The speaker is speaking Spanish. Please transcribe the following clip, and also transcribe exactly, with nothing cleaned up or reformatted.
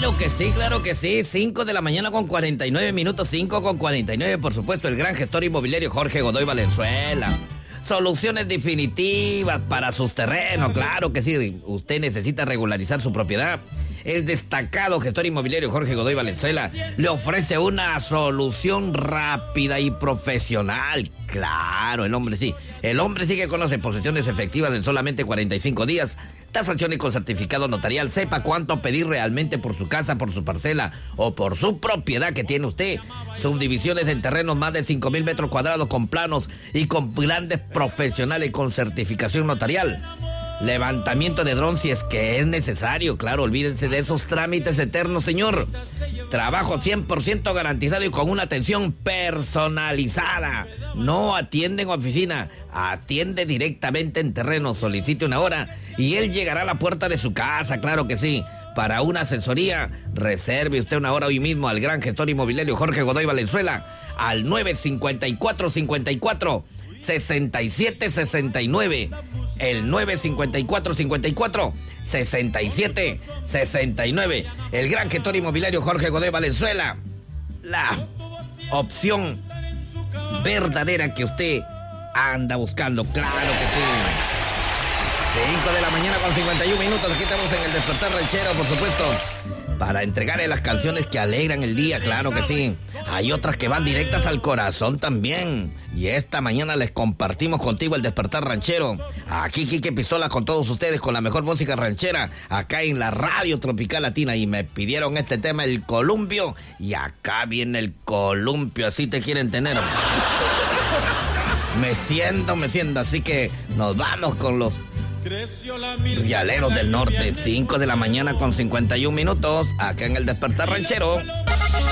Claro que sí, claro que sí. cinco de la mañana con cuarenta y nueve minutos, cinco con cuarenta y nueve, por supuesto, el gran gestor inmobiliario Jorge Godoy Valenzuela. Soluciones definitivas para sus terrenos, claro que sí. Usted necesita regularizar su propiedad. El destacado gestor inmobiliario Jorge Godoy Valenzuela le ofrece una solución rápida y profesional. Claro, el hombre sí. El hombre sí que conoce posesiones efectivas en solamente cuarenta y cinco días. Tasación y con certificado notarial. Sepa cuánto pedir realmente por su casa, por su parcela o por su propiedad que tiene usted. Subdivisiones en terrenos más de cinco mil metros cuadrados con planos y con grandes profesionales con certificación notarial. Levantamiento de dron si es que es necesario. Claro, olvídense de esos trámites eternos, señor. Trabajo cien por ciento garantizado y con una atención personalizada. No atiende en oficina, atiende directamente en terreno. Solicite una hora y él llegará a la puerta de su casa, claro que sí. Para una asesoría, reserve usted una hora hoy mismo al gran gestor inmobiliario Jorge Godoy Valenzuela al nueve cinco cuatro, cinco cuatro, seis siete seis nueve. El nueve cinco cuatro, cinco cuatro, seis siete seis nueve. El gran gestor inmobiliario Jorge Godoy Valenzuela. La opción verdadera que usted anda buscando. Claro que sí. cinco de la mañana con cincuenta y un minutos. Aquí estamos en el Despertar Ranchero, por supuesto, para entregarle las canciones que alegran el día, claro que sí. Hay otras que van directas al corazón también. Y esta mañana les compartimos contigo el Despertar Ranchero. Aquí Quique Pistola con todos ustedes con la mejor música ranchera acá en la Radio Tropical Latina. Y me pidieron este tema, el columpio. Y acá viene el columpio, así te quieren tener. Me siento, me siento. Así que nos vamos con los Vialeros del Norte. cinco de la mañana con cincuenta y un minutos acá en el Despertar Ranchero.